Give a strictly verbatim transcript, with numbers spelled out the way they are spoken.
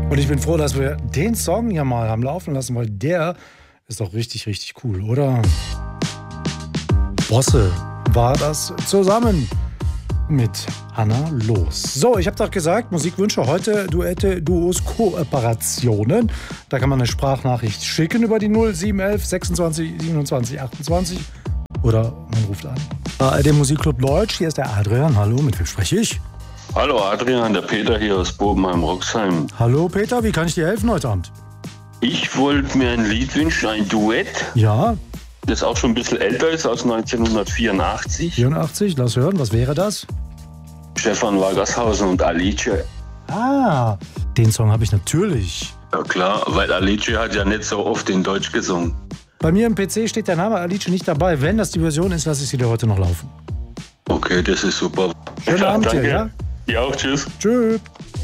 Und ich bin froh, dass wir den Song ja mal haben laufen lassen, weil der ist doch richtig, richtig cool, oder? Bosse war das zusammen mit Anna Los. So, ich habe doch gesagt, Musikwünsche heute, Duette, Duos, Kooperationen. Da kann man eine Sprachnachricht schicken über die null sieben eins eins sechsundzwanzig siebenundzwanzig achtundzwanzig oder man ruft an. A R D Musikclub Deutsch, hier ist der Adrian. Hallo, mit wem spreche ich? Hallo Adrian, der Peter hier aus Bobenheim-Roxheim. Hallo Peter, wie kann ich dir helfen heute Abend? Ich wollte mir ein Lied wünschen, ein Duett. Ja. Das auch schon ein bisschen älter ist, aus neunzehnhundertvierundachtzig. vierundachtzig, lass hören, was wäre das? Stefan Wagershausen und Alice. Ah, den Song habe ich natürlich. Ja klar, weil Alice hat ja nicht so oft in Deutsch gesungen. Bei mir im P C steht der Name Alice nicht dabei. Wenn das die Version ist, lasse ich sie dir heute noch laufen. Okay, das ist super. Schönen ja, Abend danke. dir, ja? Ja, auch tschüss. Tschüss.